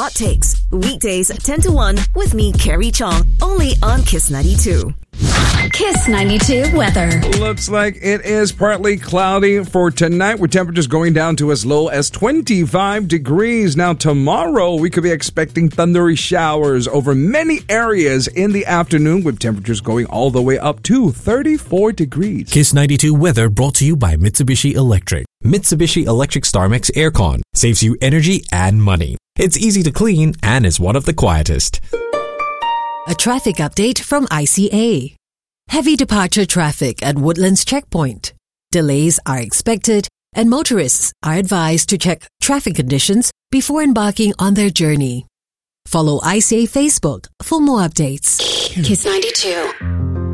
Hot Takes, weekdays 10 to 1 with me, Carrie Chong, only on Kiss 92. Kiss 92 weather. Looks like it is partly cloudy for tonight, with temperatures going down to as low as 25 degrees. Now, tomorrow, we could be expecting thundery showers over many areas in the afternoon, with temperatures going all the way up to 34 degrees. Kiss 92 weather brought to you by Mitsubishi Electric. Mitsubishi Electric StarMax Aircon saves you energy and money. It's easy to clean and is one of the quietest. A traffic update from ICA. Heavy departure traffic at Woodlands Checkpoint. Delays are expected, and motorists are advised to check traffic conditions before embarking on their journey. Follow ICA Facebook for more updates. Kiss 92.